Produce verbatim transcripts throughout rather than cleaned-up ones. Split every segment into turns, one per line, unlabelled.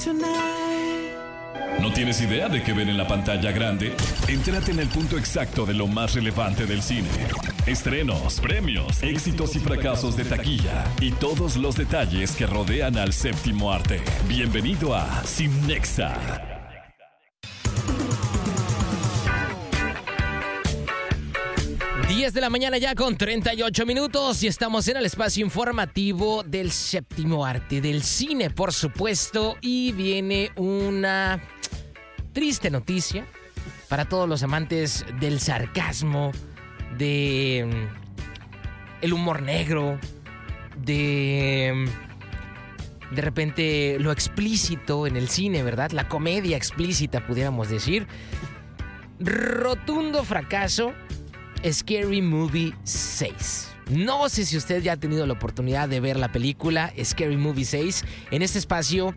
¿No tienes idea de qué ver en la pantalla grande? Entérate en el punto exacto de lo más relevante del cine. Estrenos, premios, éxitos y fracasos de taquilla y todos los detalles que rodean al séptimo arte. Bienvenido a Cinexa.
diez de la mañana ya con treinta y ocho minutos y estamos en el espacio informativo del séptimo arte, del cine, por supuesto, y viene una triste noticia para todos los amantes del sarcasmo, de el humor negro, de de repente lo explícito en el cine, ¿verdad? La comedia explícita, pudiéramos decir. Rotundo fracaso. Scary Movie seis. No sé si usted ya ha tenido la oportunidad de ver la película Scary Movie seis. En este espacio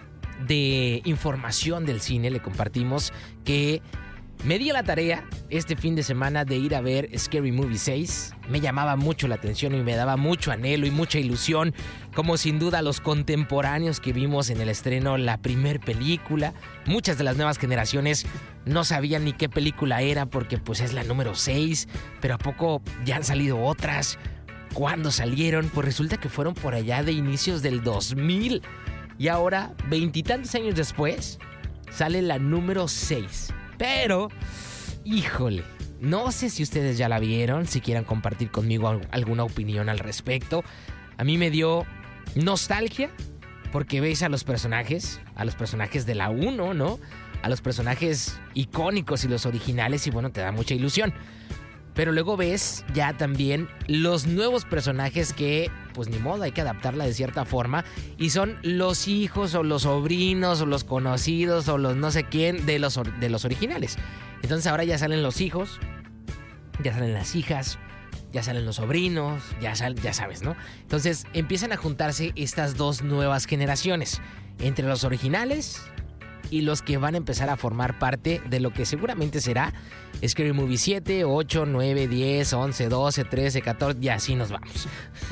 de información del cine le compartimos que me di a la tarea este fin de semana de ir a ver Scary Movie seis. Me llamaba mucho la atención y me daba mucho anhelo y mucha ilusión, como sin duda los contemporáneos que vimos en el estreno la primer película. Muchas de las nuevas generaciones no sabían ni qué película era porque pues es la número seis, pero ¿a poco ya han salido otras? ¿Cuándo salieron? Pues resulta que fueron por allá de inicios del dos mil y ahora, veintitantos años después, sale la número seis. Pero, híjole, no sé si ustedes ya la vieron, si quieran compartir conmigo alguna opinión al respecto. A mí me dio nostalgia porque ves a los personajes, a los personajes de la uno, ¿no? A los personajes icónicos y los originales y bueno, te da mucha ilusión. Pero luego ves ya también los nuevos personajes que, pues ni modo, hay que adaptarla de cierta forma. Y son los hijos o los sobrinos o los conocidos o los no sé quién de los, de los originales. Entonces ahora ya salen los hijos, ya salen las hijas, ya salen los sobrinos, ya, sal, ya sabes, ¿no? Entonces empiezan a juntarse estas dos nuevas generaciones. Entre los originales y los que van a empezar a formar parte de lo que seguramente será Scary Movie siete, ocho, nueve, diez, once, doce, trece, catorce y así nos vamos.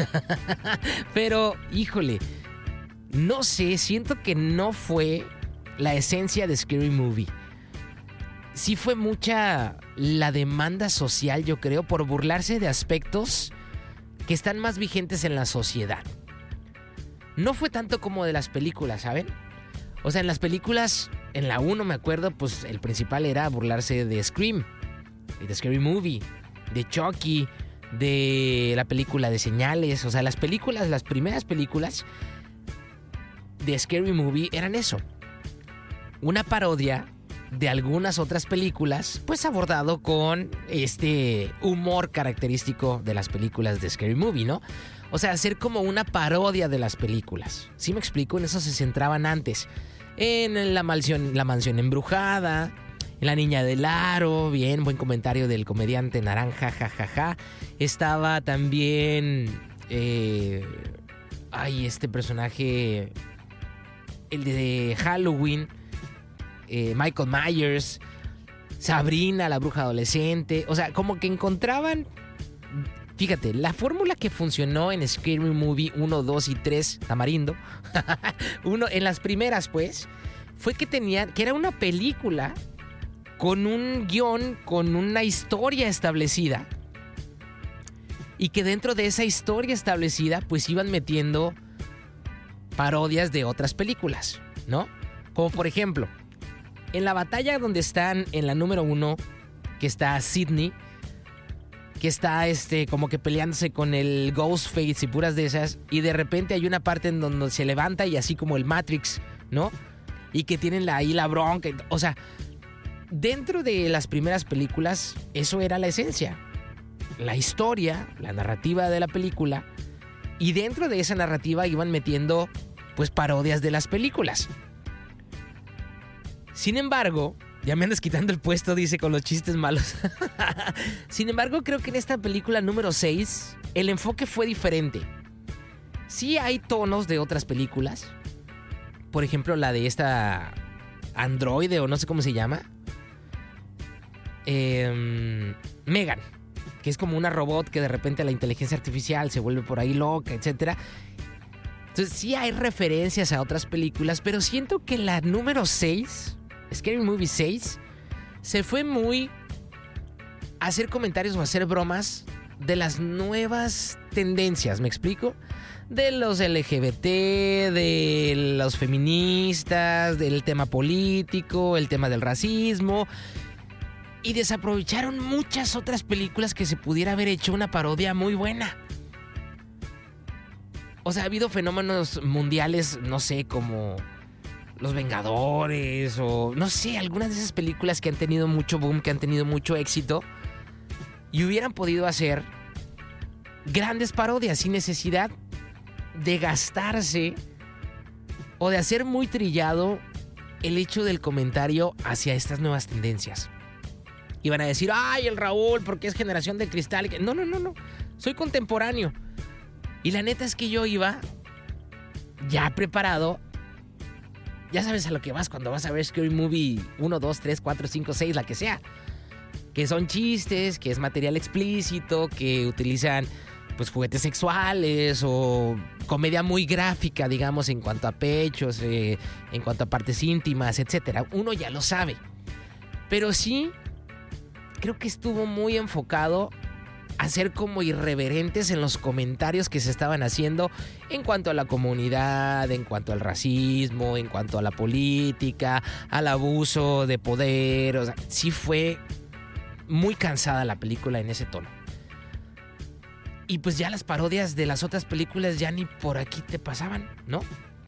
Pero, híjole, no sé, siento que no fue la esencia de Scary Movie. Sí fue mucha la demanda social, yo creo, por burlarse de aspectos que están más vigentes en la sociedad. No fue tanto como de las películas, ¿saben? O sea, en las películas, en la uno me acuerdo, pues el principal era burlarse de Scream, de Scary Movie, de Chucky, de la película de Señales. O sea, las películas, las primeras películas de Scary Movie eran eso. Una parodia de algunas otras películas, pues abordado con este humor característico de las películas de Scary Movie, ¿no? O sea, hacer como una parodia de las películas. ¿Sí me explico? En eso se centraban antes. En la mansión, la mansión embrujada, en La Niña del Aro, bien, buen comentario del comediante Naranja, jajaja. Ja, ja. Estaba también, eh, ay, este personaje, el de Halloween, eh, Michael Myers, Sabrina, la bruja adolescente. O sea, como que encontraban... Fíjate, la fórmula que funcionó en Scary Movie uno, dos y tres, Tamarindo, uno, en las primeras, pues, fue que tenían, que era una película con un guión, con una historia establecida, y que dentro de esa historia establecida, pues iban metiendo parodias de otras películas, ¿no? Como por ejemplo, en la batalla donde están en la número uno, que está Sidney, que está este como que peleándose con el Ghostface y puras de esas, y de repente hay una parte en donde se levanta y así como el Matrix, ¿no? Y que tienen la, ahí la bronca, o sea, dentro de las primeras películas eso era la esencia, la historia, la narrativa de la película, y dentro de esa narrativa iban metiendo pues parodias de las películas. Sin embargo, ya me andas quitando el puesto, dice, con los chistes malos. Sin embargo, creo que en esta película número seis, el enfoque fue diferente. Sí hay tonos de otras películas. Por ejemplo, la de esta androide, o no sé cómo se llama. Eh, Megan, que es como una robot que de repente la inteligencia artificial se vuelve por ahí loca, etcétera. Entonces sí hay referencias a otras películas, pero siento que la número seis, Scary Movie seis, se fue muy a hacer comentarios o a hacer bromas de las nuevas tendencias, ¿me explico? De los L G B T, de los feministas, del tema político, el tema del racismo. Y desaprovecharon muchas otras películas que se pudiera haber hecho una parodia muy buena. O sea, ha habido fenómenos mundiales, no sé, como Los Vengadores o no sé, algunas de esas películas que han tenido mucho boom, que han tenido mucho éxito y hubieran podido hacer grandes parodias sin necesidad de gastarse o de hacer muy trillado el hecho del comentario hacia estas nuevas tendencias. Iban a decir, ay, el Raúl, porque es generación de cristal. No, no, no, no. Soy contemporáneo. Y la neta es que yo iba ya preparado. Ya sabes a lo que vas cuando vas a ver Scary Movie uno, dos, tres, cuatro, cinco, seis, la que sea. Que son chistes, que es material explícito, que utilizan pues juguetes sexuales o comedia muy gráfica, digamos, en cuanto a pechos, eh, en cuanto a partes íntimas, etcétera. Uno ya lo sabe. Pero sí, creo que estuvo muy enfocado a ser como irreverentes en los comentarios que se estaban haciendo en cuanto a la comunidad, en cuanto al racismo, en cuanto a la política, al abuso de poder. O sea, sí fue muy cansada la película en ese tono. Y pues ya las parodias de las otras películas ya ni por aquí te pasaban, ¿no?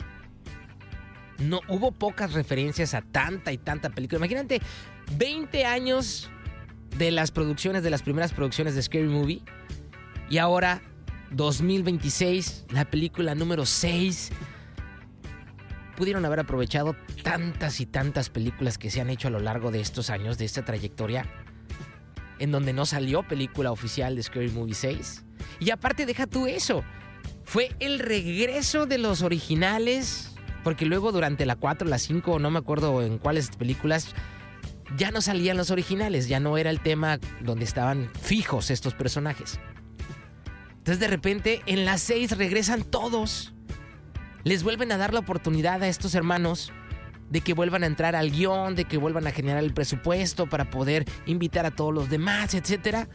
No, hubo pocas referencias a tanta y tanta película. Imagínate, veinte años de las producciones, de las primeras producciones de Scary Movie. Y ahora, dos mil veintiséis, la película número seis. Pudieron haber aprovechado tantas y tantas películas que se han hecho a lo largo de estos años, de esta trayectoria, en donde no salió película oficial de Scary Movie seis. Y aparte, deja tú eso. Fue el regreso de los originales, porque luego durante la cuatro, la cinco, no me acuerdo en cuáles películas, ya no salían los originales, ya no era el tema donde estaban fijos estos personajes. Entonces de repente en las seis regresan todos. Les vuelven a dar la oportunidad a estos hermanos de que vuelvan a entrar al guión, de que vuelvan a generar el presupuesto para poder invitar a todos los demás, etcétera.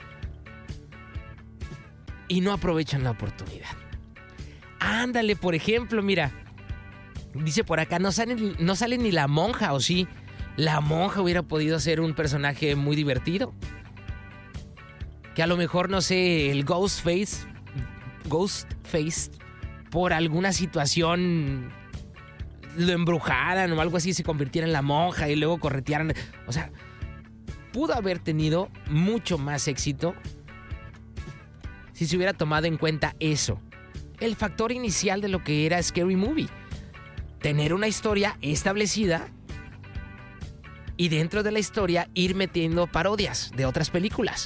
Y no aprovechan la oportunidad. Ándale, por ejemplo, mira. Dice por acá, no sale, no sale ni la monja, ¿o sí? La monja hubiera podido ser un personaje muy divertido. Que a lo mejor, no sé, el Ghostface, Ghostface, por alguna situación lo embrujaran o algo así, se convirtiera en la monja y luego corretearan. O sea, pudo haber tenido mucho más éxito si se hubiera tomado en cuenta eso. El factor inicial de lo que era Scary Movie. Tener una historia establecida y dentro de la historia ir metiendo parodias de otras películas.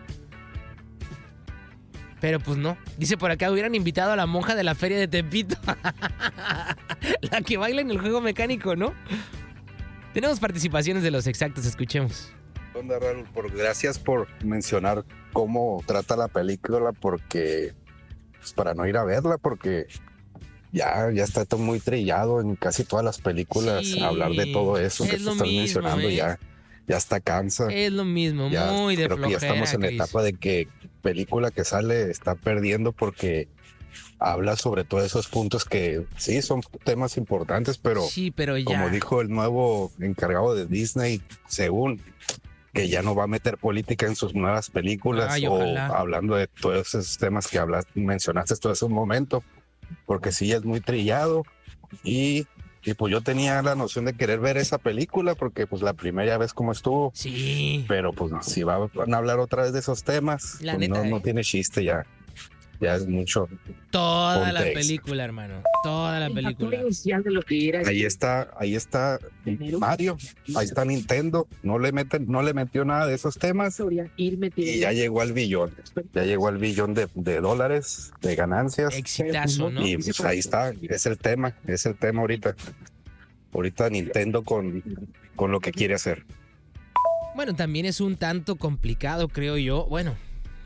Pero pues no. Dice por acá, hubieran invitado a la monja de la feria de Tepito. La que baila en el juego mecánico, ¿no? Tenemos participaciones de los exactos, escuchemos.
Onda, Raúl, por, gracias por mencionar cómo trata la película, porque pues para no ir a verla, porque ya, ya está todo muy trillado en casi todas las películas. Sí, hablar de todo eso que tú estás mismo, mencionando, ¿eh? ya, ya está cansa.
Es lo mismo, ya, muy de
creo
flojera,
que ya estamos en la etapa de que película que sale está perdiendo, porque habla sobre todos esos puntos que sí son temas importantes, pero,
sí, pero ya,
como dijo el nuevo encargado de Disney, según que ya no va a meter política en sus nuevas películas. Ay, o ojalá. Hablando de todos esos temas que hablas, mencionaste todo ese momento, porque sí es muy trillado. Y, y pues yo tenía la noción de querer ver esa película, porque pues la primera vez como estuvo.
Sí.
Pero pues si van a hablar otra vez de esos temas,
la
pues
neta,
no,
eh.
no tiene chiste ya. Ya es mucho.
Toda
contexto.
La película, hermano. Toda la película.
Ahí está, ahí está Mario, ahí está Nintendo. No le meten, no le metió nada de esos temas. Y ya llegó al billón. Ya llegó al billón de, de dólares de ganancias.
Exitazo, ¿no?
Y pues ahí está, es el tema, es el tema ahorita. Ahorita Nintendo con, con lo que quiere hacer.
Bueno, también es un tanto complicado, creo yo. Bueno.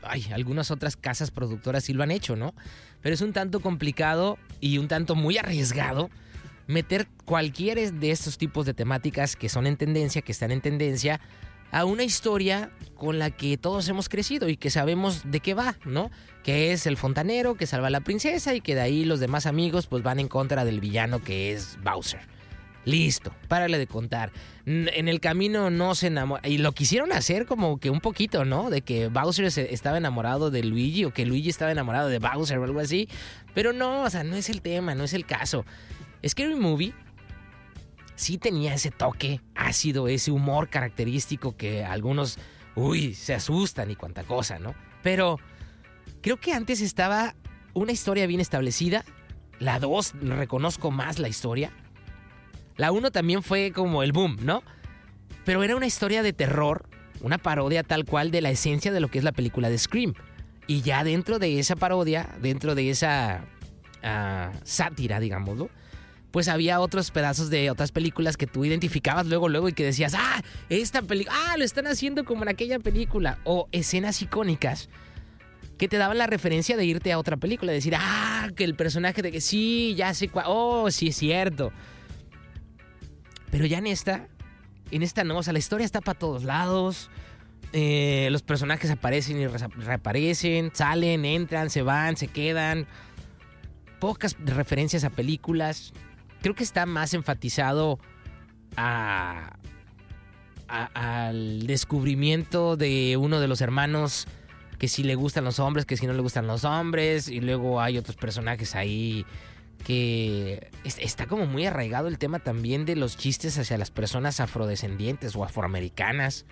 ay, algunas otras casas productoras sí lo han hecho, ¿no? Pero es un tanto complicado y un tanto muy arriesgado meter cualquiera de estos tipos de temáticas que son en tendencia, que están en tendencia, a una historia con la que todos hemos crecido y que sabemos de qué va, ¿no? Que es el fontanero que salva a la princesa y que de ahí los demás amigos pues van en contra del villano que es Bowser. Listo, párale de contar. En el camino no se enamora. Y lo quisieron hacer como que un poquito, ¿no? De que Bowser estaba enamorado de Luigi o que Luigi estaba enamorado de Bowser o algo así. Pero no, o sea, no es el tema, no es el caso. Scary Movie sí tenía ese toque ácido, ese humor característico que algunos, uy, se asustan y cuanta cosa, ¿no? Pero creo que antes estaba una historia bien establecida. La dos, reconozco más la historia. La uno también fue como el boom, ¿no? Pero era una historia de terror, una parodia tal cual de la esencia de lo que es la película de Scream. Y ya dentro de esa parodia, dentro de esa uh, sátira, digámoslo, pues había otros pedazos de otras películas que tú identificabas luego, luego y que decías, ah, esta película, ah, lo están haciendo como en aquella película. O escenas icónicas que te daban la referencia de irte a otra película, de decir, ah, que el personaje de que sí, ya sé cuál, oh, sí es cierto. Pero ya en esta, en esta no, o sea, la historia está para todos lados, eh, los personajes aparecen y reaparecen, salen, entran, se van, se quedan, pocas referencias a películas. Creo que está más enfatizado a, a, al descubrimiento de uno de los hermanos, que si le gustan los hombres, que si no le gustan los hombres, y luego hay otros personajes ahí que está como muy arraigado el tema también de los chistes hacia las personas afrodescendientes o afroamericanas.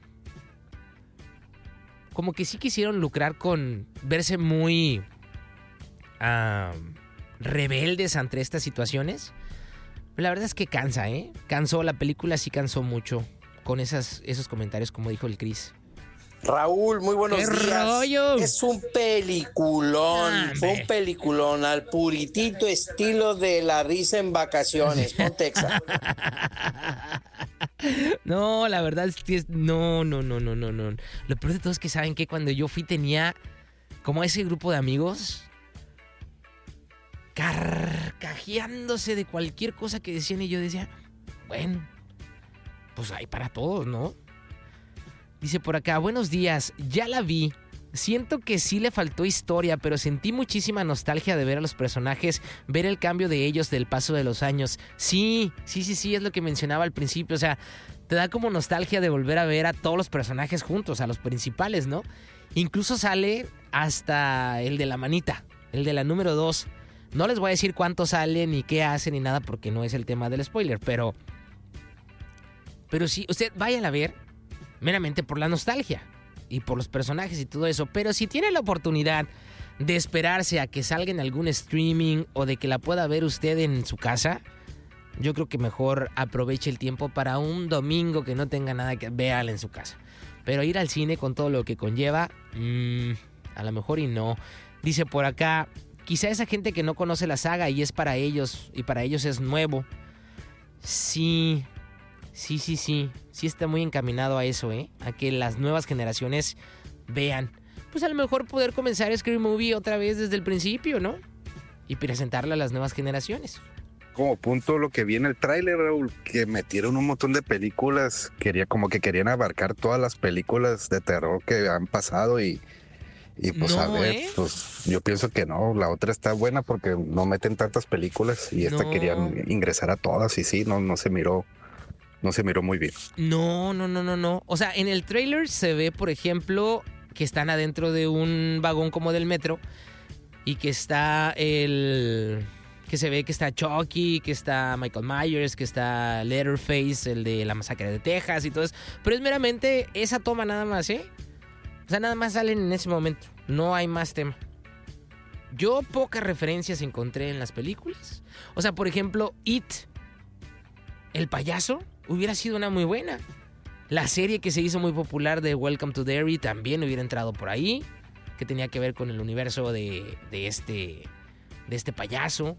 Como que sí quisieron lucrar con verse muy uh, rebeldes ante estas situaciones. La verdad es que cansa, ¿eh? Cansó, la película sí cansó mucho con esas, esos comentarios, como dijo el Chris.
Raúl, muy buenos
¿Qué
días.
rollo?
Es un peliculón,
Ah,
fue un peliculón al puritito estilo de La Risa en Vacaciones, con Texas.
No, la verdad es que es, no, no, no, no, no, no. Lo peor de todo es que saben que cuando yo fui tenía como ese grupo de amigos carcajeándose de cualquier cosa que decían y yo decía, bueno, pues hay para todos, ¿no? Dice por acá, buenos días, ya la vi. Siento que sí le faltó historia, pero sentí muchísima nostalgia de ver a los personajes, ver el cambio de ellos del paso de los años. Sí, sí, sí, sí, es lo que mencionaba al principio. O sea, te da como nostalgia de volver a ver a todos los personajes juntos, a los principales, ¿no? Incluso sale hasta el de la manita, el de la número dos. No les voy a decir cuántos salen ni qué hacen ni nada porque no es el tema del spoiler, pero... Pero sí, usted váyala a ver meramente por la nostalgia y por los personajes y todo eso. Pero si tiene la oportunidad de esperarse a que salga en algún streaming o de que la pueda ver usted en su casa, yo creo que mejor aproveche el tiempo para un domingo que no tenga nada que véala en su casa. Pero ir al cine con todo lo que conlleva, mmm, a lo mejor y no. Dice por acá, quizá esa gente que no conoce la saga y es para ellos, y para ellos es nuevo. Sí... Sí, sí, sí, sí está muy encaminado a eso, ¿eh? A que las nuevas generaciones vean. Pues a lo mejor poder comenzar Scary Movie otra vez desde el principio, ¿no? Y presentarla a las nuevas generaciones.
Como punto lo que vi en el tráiler, Raúl, que metieron un montón de películas, quería como que querían abarcar todas las películas de terror que han pasado y, y pues
no,
a ver,
¿eh?
pues yo pienso que no, la otra está buena porque no meten tantas películas y esta
no.
querían ingresar a todas y sí, no, no se miró. No se miró muy bien.
No, no, no, no, no. O sea, en el tráiler se ve, por ejemplo, que están adentro de un vagón como del metro y que está el... que se ve que está Chucky, que está Michael Myers, que está Leatherface, el de la masacre de Texas y todo eso. Pero es meramente esa toma nada más, ¿eh? O sea, nada más salen en ese momento. No hay más tema. Yo pocas referencias encontré en las películas. O sea, por ejemplo, It, el payaso, hubiera sido una muy buena. La serie que se hizo muy popular de Welcome to Derry también hubiera entrado por ahí, que tenía que ver con el universo de, de, este, de este payaso.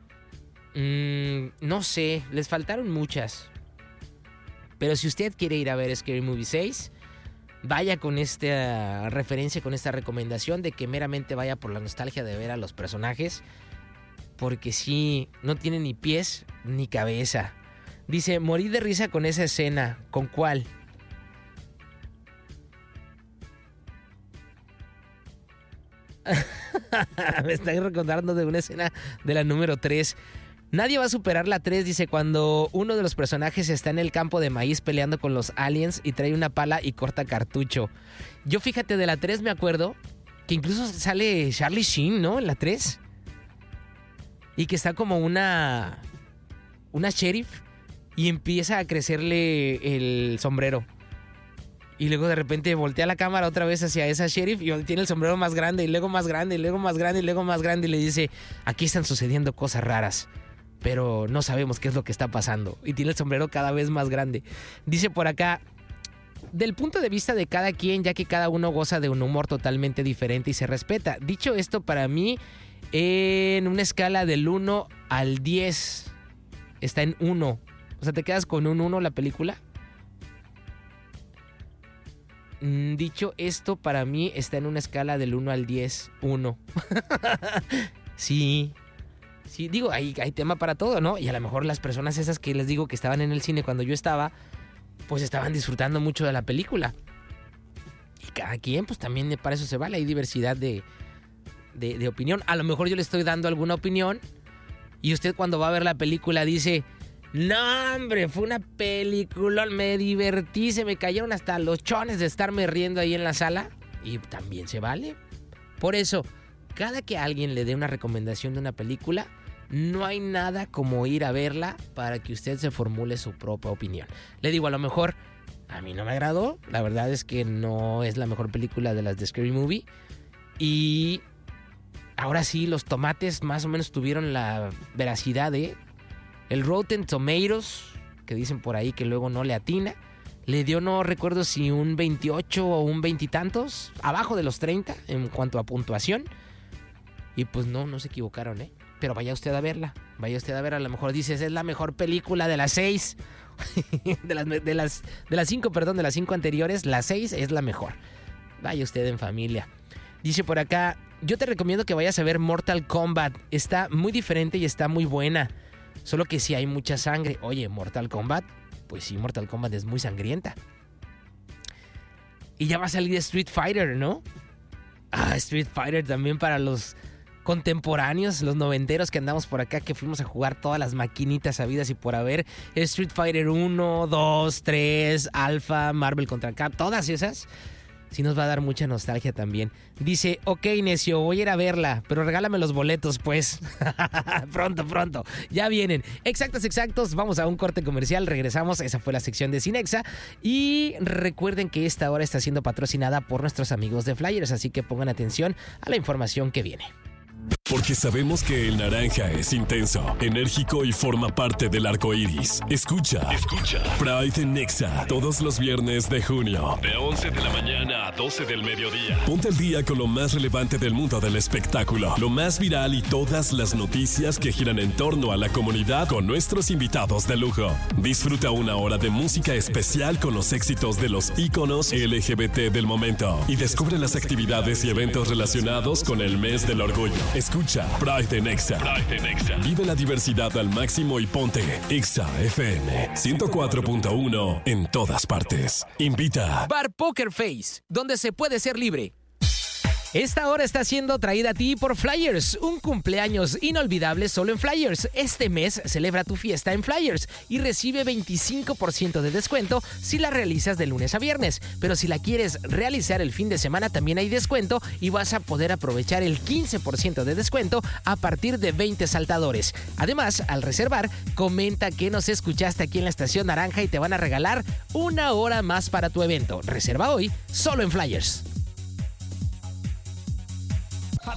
Mm, no sé, les faltaron muchas. Pero si usted quiere ir a ver Scary Movie seis, vaya con esta referencia, con esta recomendación de que meramente vaya por la nostalgia de ver a los personajes, porque sí, no tiene ni pies ni cabeza. Dice, morí de risa con esa escena. ¿Con cuál? Me estoy recordando de una escena de la número tres. Nadie va a superar la tres, dice, cuando uno de los personajes está en el campo de maíz peleando con los aliens y trae una pala y corta cartucho. Yo, fíjate, de la tres me acuerdo que incluso sale Charlie Sheen, ¿no? En la tres. Y que está como una... una sheriff y empieza a crecerle el sombrero. Y luego de repente voltea la cámara otra vez hacia esa sheriff y tiene el sombrero más grande y luego más grande y luego más grande y luego más grande y le dice, aquí están sucediendo cosas raras, pero no sabemos qué es lo que está pasando. Y tiene el sombrero cada vez más grande. Dice por acá, del punto de vista de cada quien, ya que cada uno goza de un humor totalmente diferente y se respeta. Dicho esto, para mí, en una escala del uno al diez, está en uno. O sea, ¿te quedas con un uno la película? Dicho esto, para mí está en una escala del uno al diez, uno. Sí, sí, digo, hay, hay tema para todo, ¿no? Y a lo mejor las personas esas que les digo que estaban en el cine cuando yo estaba, pues estaban disfrutando mucho de la película. Y cada quien, pues también para eso se vale, hay diversidad de, de, de opinión. A lo mejor yo le estoy dando alguna opinión y usted cuando va a ver la película dice... No, hombre, fue una película, me divertí, se me cayeron hasta los chones de estarme riendo ahí en la sala. Y también se vale. Por eso, cada que alguien le dé una recomendación de una película, no hay nada como ir a verla para que usted se formule su propia opinión. Le digo, a lo mejor, a mí no me agradó. La verdad es que no es la mejor película de las de Scary Movie. Y ahora sí, los tomates más o menos tuvieron la veracidad de... El Rotten Tomatoes, que dicen por ahí que luego no le atina, le dio, no recuerdo si un veintiocho o un veintitantos, abajo de los treinta en cuanto a puntuación. Y pues no, no se equivocaron, ¿eh? Pero vaya usted a verla, vaya usted a verla. A lo mejor dices, es la mejor película de las seis, de las, de las, de las cinco, perdón, de las cinco anteriores, la seis es la mejor. Vaya usted en familia. Dice por acá, yo te recomiendo que vayas a ver Mortal Kombat. Está muy diferente y está muy buena. Solo que sí hay mucha sangre. Oye, Mortal Kombat, pues sí, Mortal Kombat es muy sangrienta. Y ya va a salir Street Fighter, ¿no? Ah, Street Fighter también para los contemporáneos, los noventeros que andamos por acá, que fuimos a jugar todas las maquinitas habidas y por haber. Street Fighter uno, dos, tres, Alpha, Marvel contra Cap, todas esas. Sí nos va a dar mucha nostalgia también. Dice, ok, necio, voy a ir a verla, pero regálame los boletos, pues. Pronto, pronto. Ya vienen. Exactos, exactos. Vamos a un corte comercial. Regresamos. Esa fue la sección de Cinexa. Y recuerden que esta hora está siendo patrocinada por nuestros amigos de Flyers, así que pongan atención a la información que viene.
Porque sabemos que el naranja es intenso, enérgico y forma parte del arco iris. Escucha, escucha. Pride en Nexa, todos los viernes de junio. De once de la mañana a doce del mediodía. Ponte al día con lo más relevante del mundo del espectáculo, lo más viral y todas las noticias que giran en torno a la comunidad con nuestros invitados de lujo. Disfruta una hora de música especial con los éxitos de los íconos L G B T del momento. Y descubre las actividades y eventos relacionados con el mes del orgullo. Escucha Pride en Exa. Vive la diversidad al máximo y ponte Exa F M ciento cuatro punto uno en todas partes. Invita
Bar Poker Face, donde se puede ser libre. Esta hora está siendo traída a ti por Flyers, un cumpleaños inolvidable solo en Flyers. Este mes celebra tu fiesta en Flyers y recibe veinticinco por ciento de descuento si la realizas de lunes a viernes. Pero si la quieres realizar el fin de semana también hay descuento y vas a poder aprovechar el quince por ciento de descuento a partir de veinte saltadores. Además, al reservar, comenta que nos escuchaste aquí en la Estación Naranja y te van a regalar una hora más para tu evento. Reserva hoy solo en Flyers.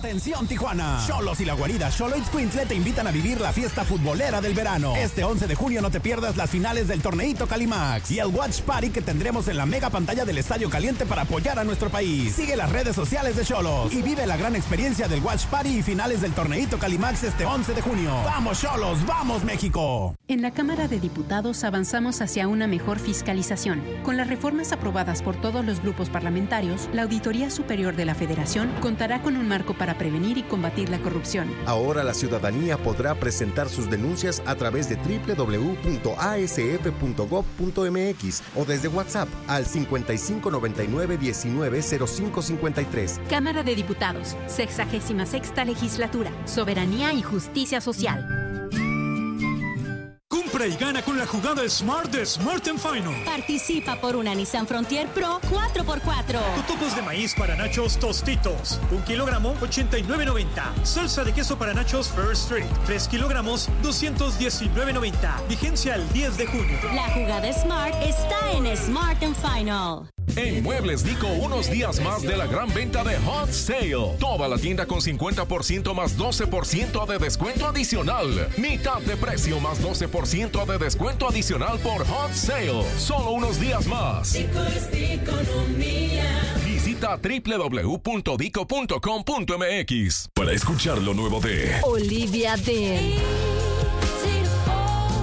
Atención Tijuana, Xolos y la guarida Xolo Ixcuintle te invitan a vivir la fiesta futbolera del verano. Este once de junio no te pierdas las finales del torneito Calimax y el Watch Party que tendremos en la mega pantalla del Estadio Caliente para apoyar a nuestro país. Sigue las redes sociales de Xolos y vive la gran experiencia del Watch Party y finales del torneito Calimax este once de junio. ¡Vamos Xolos! ¡Vamos México!
En la Cámara de Diputados avanzamos hacia una mejor fiscalización. Con las reformas aprobadas por todos los grupos parlamentarios, la Auditoría Superior de la Federación contará con un marco para prevenir y combatir la corrupción.
Ahora la ciudadanía podrá presentar sus denuncias a través de doble u doble u doble u punto a s f punto gob punto m x o desde WhatsApp al cincuenta y cinco noventa y nueve diecinueve cero cinco cincuenta y tres.
Cámara de Diputados, sexagésima sexta Legislatura, Soberanía y Justicia Social.
Compra y gana con la jugada Smart de Smart and Final.
Participa por una Nissan Frontier Pro cuatro por cuatro.
Totopos de maíz para nachos Tostitos. Un kilogramo, ochenta y nueve noventa. Salsa de queso para nachos First Street. Tres kilogramos, doscientos diecinueve noventa. Vigencia el diez de junio.
La jugada Smart está en Smart and Final.
En Muebles Dico, unos días más de la gran venta de Hot Sale. Toda la tienda con cincuenta por ciento más doce por ciento de descuento adicional. Mitad de precio más doce por ciento de descuento adicional por Hot Sale. Solo unos días más.
Dico es economía.
Visita doble u doble u doble u punto dico punto com punto m x para escuchar lo nuevo de
Olivia Dean.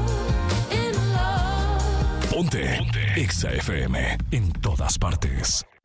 Ponte, Ponte. Exa F M en todas partes.